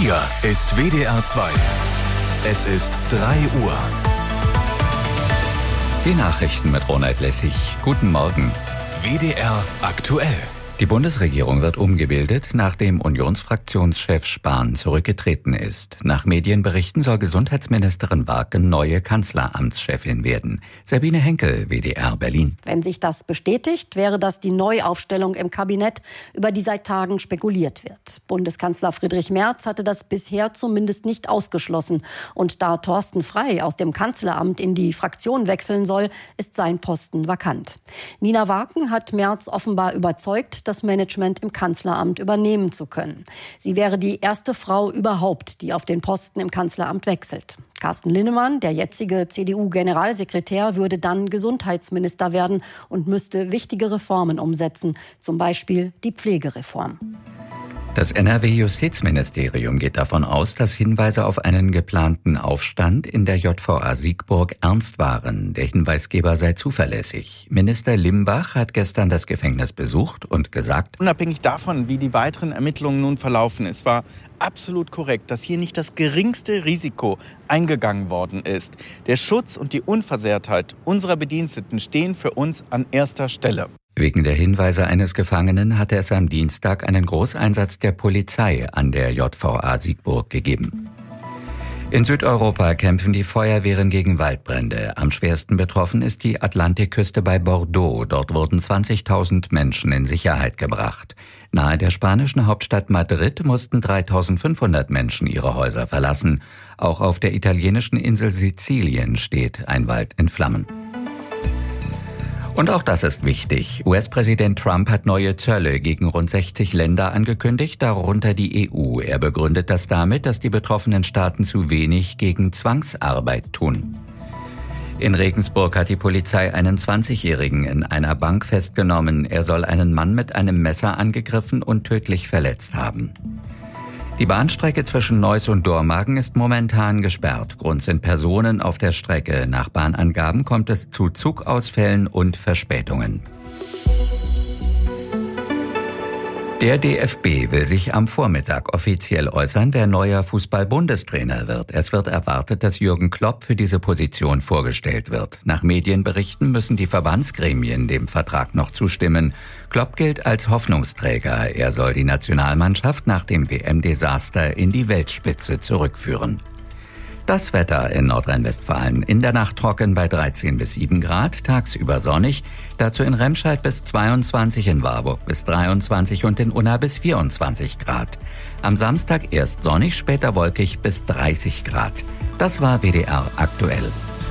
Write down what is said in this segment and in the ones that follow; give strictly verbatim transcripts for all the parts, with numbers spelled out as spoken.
Hier ist W D R zwei. Es ist drei Uhr. Die Nachrichten mit Ronald Lessig. Guten Morgen. W D R aktuell. Die Bundesregierung wird umgebildet, nachdem Unionsfraktionschef Spahn zurückgetreten ist. Nach Medienberichten soll Gesundheitsministerin Warken neue Kanzleramtschefin werden. Sabine Henkel, W D R Berlin. Wenn sich das bestätigt, wäre das die Neuaufstellung im Kabinett, über die seit Tagen spekuliert wird. Bundeskanzler Friedrich Merz hatte das bisher zumindest nicht ausgeschlossen. Und da Thorsten Frey aus dem Kanzleramt in die Fraktion wechseln soll, ist sein Posten vakant. Nina Warken hat Merz offenbar überzeugt, das Management im Kanzleramt übernehmen zu können. Sie wäre die erste Frau überhaupt, die auf den Posten im Kanzleramt wechselt. Carsten Linnemann, der jetzige C D U-Generalsekretär, würde dann Gesundheitsminister werden und müsste wichtige Reformen umsetzen, zum Beispiel die Pflegereform. Das N R W-Justizministerium geht davon aus, dass Hinweise auf einen geplanten Aufstand in der J V A Siegburg ernst waren. Der Hinweisgeber sei zuverlässig. Minister Limbach hat gestern das Gefängnis besucht und gesagt: Unabhängig davon, wie die weiteren Ermittlungen nun verlaufen, es war absolut korrekt, dass hier nicht das geringste Risiko eingegangen worden ist. Der Schutz und die Unversehrtheit unserer Bediensteten stehen für uns an erster Stelle. Wegen der Hinweise eines Gefangenen hatte es am Dienstag einen Großeinsatz der Polizei an der J V A Siegburg gegeben. In Südeuropa kämpfen die Feuerwehren gegen Waldbrände. Am schwersten betroffen ist die Atlantikküste bei Bordeaux. Dort wurden zwanzigtausend Menschen in Sicherheit gebracht. Nahe der spanischen Hauptstadt Madrid mussten dreitausendfünfhundert Menschen ihre Häuser verlassen. Auch auf der italienischen Insel Sizilien steht ein Wald in Flammen. Und auch das ist wichtig. U S-Präsident Trump hat neue Zölle gegen rund sechzig Länder angekündigt, darunter die E U. Er begründet das damit, dass die betroffenen Staaten zu wenig gegen Zwangsarbeit tun. In Regensburg hat die Polizei einen zwanzigjährigen in einer Bank festgenommen. Er soll einen Mann mit einem Messer angegriffen und tödlich verletzt haben. Die Bahnstrecke zwischen Neuss und Dormagen ist momentan gesperrt. Grund sind Personen auf der Strecke. Nach Bahnangaben kommt es zu Zugausfällen und Verspätungen. Der D F B will sich am Vormittag offiziell äußern, wer neuer Fußball-Bundestrainer wird. Es wird erwartet, dass Jürgen Klopp für diese Position vorgestellt wird. Nach Medienberichten müssen die Verbandsgremien dem Vertrag noch zustimmen. Klopp gilt als Hoffnungsträger. Er soll die Nationalmannschaft nach dem W M-Desaster in die Weltspitze zurückführen. Das Wetter in Nordrhein-Westfalen. In der Nacht trocken bei dreizehn bis sieben Grad, tagsüber sonnig. Dazu in Remscheid bis zweiundzwanzig, in Warburg bis dreiundzwanzig und in Unna bis vierundzwanzig Grad. Am Samstag erst sonnig, später wolkig bis dreißig Grad. Das war W D R aktuell.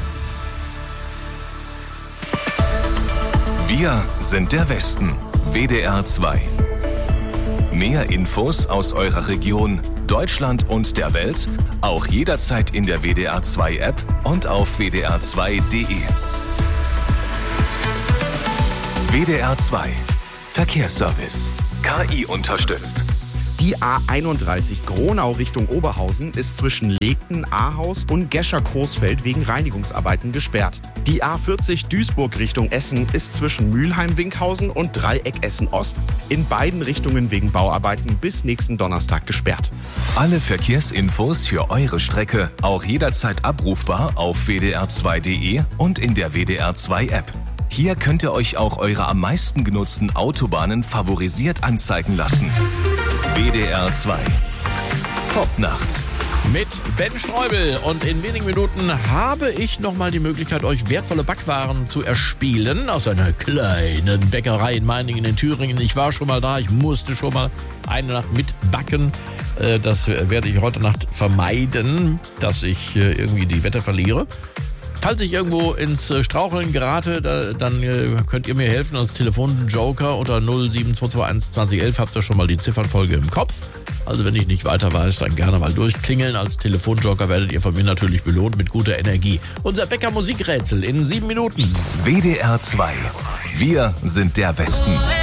Wir sind der Westen. W D R zwei. Mehr Infos aus eurer Region, Deutschland und der Welt, auch jederzeit in der W D R zwei App und auf w d r zwei punkt d e. W D R zwei. Verkehrsservice. K I unterstützt. Die A einunddreißig Gronau Richtung Oberhausen ist zwischen Legten, Ahaus und Gescher-Coesfeld wegen Reinigungsarbeiten gesperrt. Die A vierzig Duisburg Richtung Essen ist zwischen Mülheim-Winkhausen und Dreieck Essen-Ost in beiden Richtungen wegen Bauarbeiten bis nächsten Donnerstag gesperrt. Alle Verkehrsinfos für eure Strecke auch jederzeit abrufbar auf w d r zwei punkt d e und in der W D R zwei App. Hier könnt ihr euch auch eure am meisten genutzten Autobahnen favorisiert anzeigen lassen. W D R zwei. Popnacht. Mit Ben Streubel, und in wenigen Minuten habe ich nochmal die Möglichkeit, euch wertvolle Backwaren zu erspielen aus einer kleinen Bäckerei in Meiningen in Thüringen. Ich war schon mal da, ich musste schon mal eine Nacht mitbacken. Das werde ich heute Nacht vermeiden, dass ich irgendwie die Wette verliere. Falls ich irgendwo ins Straucheln gerate, da, dann äh, könnt ihr mir helfen als Telefonjoker unter null sieben zwei zwei eins zwanzig elf. Habt ihr schon mal die Ziffernfolge im Kopf? Also wenn ich nicht weiter weiß, dann gerne mal durchklingeln. Als Telefonjoker werdet ihr von mir natürlich belohnt mit guter Energie. Unser Bäcker-Musikrätsel in sieben Minuten. W D R zwei. Wir sind der Westen.